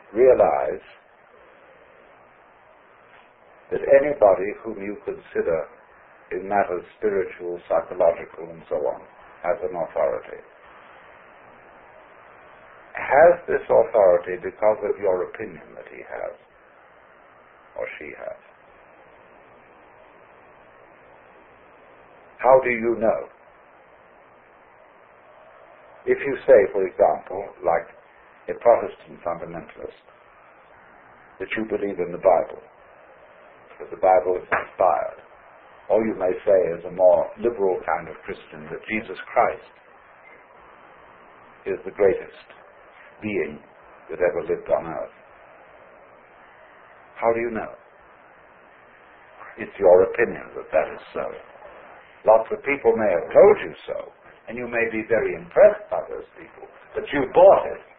realize that anybody whom you consider in matters spiritual, psychological, and so on, has an authority. Has this authority because of your opinion that he has, or she has? How do you know? If you say, for example, like a Protestant fundamentalist, that you believe in the Bible, that the Bible is inspired, or you may say, as a more liberal kind of Christian, that Jesus Christ is the greatest being that ever lived on earth. How do you know? It's your opinion that that is so. Lots of people may have told you so, and you may be very impressed by those people, but you bought it